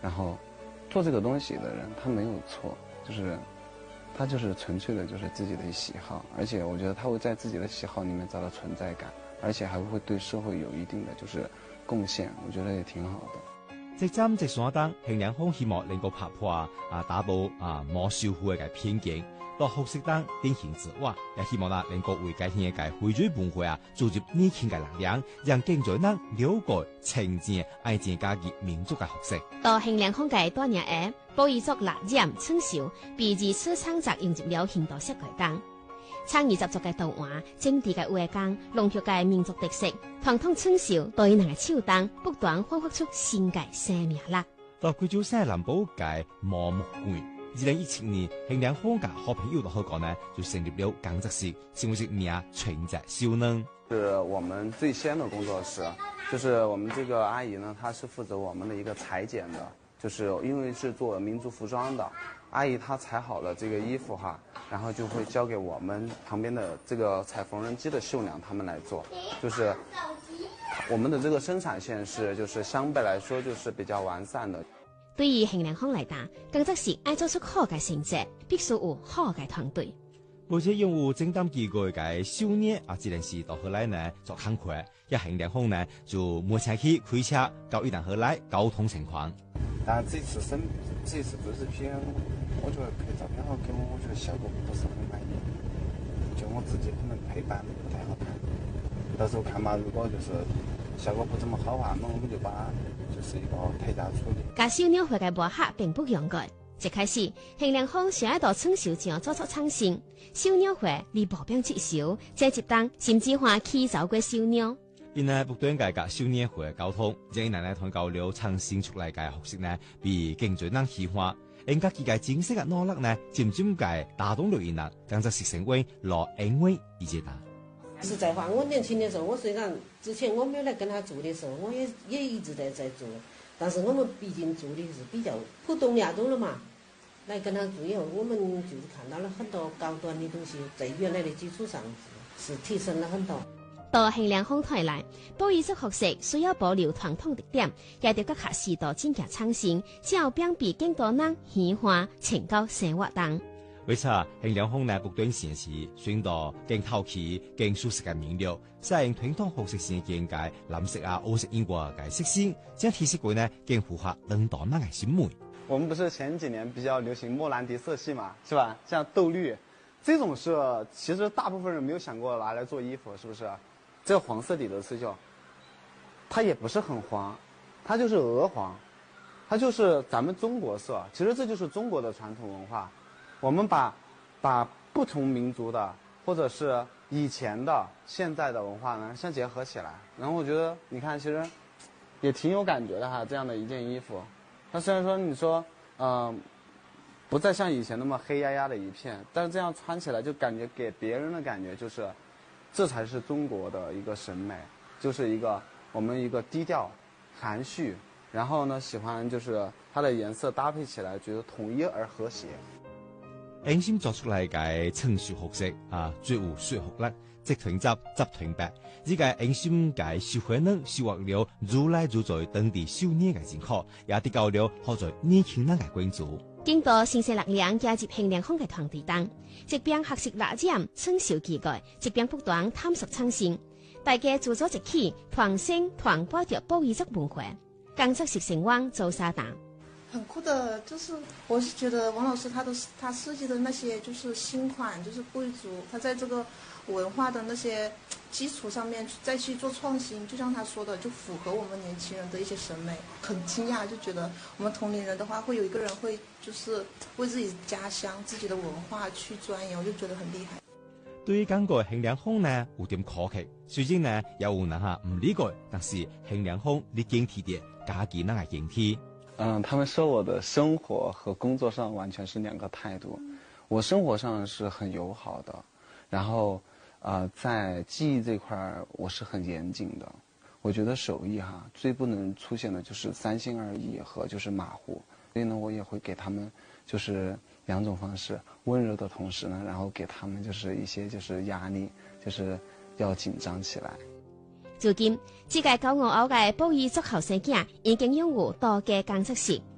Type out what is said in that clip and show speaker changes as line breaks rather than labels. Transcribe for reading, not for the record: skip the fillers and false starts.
然后做这个东西的人他没有错，就是他就是纯粹的就是自己的喜好，而且我觉得他会在自己的喜好里面找到存在感，而且还会对社会有一定的就是贡献，我觉得也挺好的。
即站即山當，衡亮峰希望能夠拍破打破冇修復嘅偏見，到學識當進行自我，也希望能夠為改變嘅回追文化注入年輕嘅力量，讓更多人了解呈現愛情家己民族嘅學識。
到衡亮峰嘅多年下，保育族辣染春秀，被二次創作融入了現代設計當。參與製作嘅圖畫、精緻嘅畫工、濃郁嘅民族特色，統統春秀對人嘅手當，不斷焕發出新嘅生命力。
到貴州省南部嘅毛木館，2017年，衡亮峰嘅好朋友的合講呢，就成立了工作室，成為一名全職少年。
是我們最先的工作室，就是我們這個阿姨呢，她是負責我們的一個裁剪的，就是因為是做民族服裝的，阿姨她裁好了這個衣服哈，然後就會交給我們旁邊的這個裁縫紉機的繡娘他們來做，就是我們的這個生產線是就是相對來說就是比較完善的。
對於衡亮峰嚟講，工作室愛做出好嘅成績，必須有好嘅團隊。
而且用戶正當幾個嘅少年這件事到後來呢做工課，一衡亮峰呢就沒前去開車搞一旦後來交通情況。
但這次錄製片，我覺得拍照片後給我覺得效果不是很滿意，就我自己可能配版不太好看，到時候看嘛，如果就是效果不怎麼好的話，那我們就把就是一個特價處理。甲
小鳥會嘅磨合並不容易，一開始衡亮峰想要到春秀上做出創新，小鳥會離無邊接手，這一檔甚至話起走過小鳥。
因呢不斷改革少年會溝通，讓奶奶團交流創新出來嘅學識呢，比更最難喜歡。人家佢嘅精神嘅努力呢，漸漸嘅打動了人啦，工作室成為落安慰一階段。
實在話，我年輕的時候，我雖然之前我沒有來跟他做的時候，我也一直在做，但是我們畢竟做的是比較普通兩種了嘛。來跟他做以後，我們就是看到了很多高端的東西，在原來的基礎上是提升了很多。
到衡亮峰台來，保育族學識需要保留傳統特點，也要結合時代進行創新，照變比更多人喜歡呈到生活當。
為此，衡亮峰呢不斷顯示選到更透氣、更舒適嘅面料，使傳統學識先見解藍色黑色以外嘅色線，將體色櫃呢更符合更多人嘅審美。
我們不是前幾年比較流行莫蘭迪色系嘛，是吧？像豆綠這種是其實大部分人沒有想過拿來做衣服，是不是？這個黃色底的刺繡，它也不是很黃，它就是鵝黃，它就是咱們中國色。其實這就是中國的傳統文化。我們把不同民族的或者是以前的、現在的文化呢相結合起來，然後我覺得你看其實也挺有感覺的哈。這樣的一件衣服，它雖然說你說不再像以前那麼黑壓壓的一片，但是這樣穿起來就感覺給別人的感覺就是。這才是中國的一個審美，就是我們一個低調、含蓄，然後呢喜歡就是它的顏色搭配起來，覺得統一而和諧。
安心做出來嘅成熟學識最有說服力，即團集團白，呢個安心嘅社會能收穫了如來如在當地少年嘅認可，也得到了好在年輕人嘅關注。
經過新勢力量加入衡亮峰嘅團隊當，即便學識辣染春秀技藝，即便不斷探索創新，大家組織一起團聲團保着保育族文化，工作室成功做沙檔。
很酷的，就是我是覺得王老師他設計的那些就是新款，就是貴族，他在這個文化的那些基礎上面再去做創新，就像他說的，就符合我們年輕人的一些審美。很驚訝，就覺得我們同齡人的話，會有一個人會就是為自己家鄉、自己的文化去鑽研，我就覺得很厲害。
對於感覺衡亮峰呢有點可惜，雖然呢有人唔理解，但是衡亮峰你堅持的家己那個堅持。
他們說我的生活和工作上完全是兩個態度。我生活上是很友好的，然後在技藝這塊我是很嚴謹的。我覺得手藝最不能出現的就是三心二意和就是馬虎。所以呢，我也會給他們就是兩種方式，溫柔的同時呢，然後給他們就是一些就是壓力，就是要緊張起來。
如今，這個高傲嘅保育族後生仔已經擁有多個工作室。